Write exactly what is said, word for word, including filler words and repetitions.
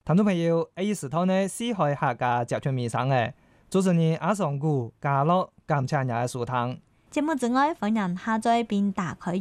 聽眾朋友，呢時頭呢，四海客家集團面上嘅主持人阿尚古、嘉樂、感謝你嘅收聽。 節目之外，歡迎下載並打開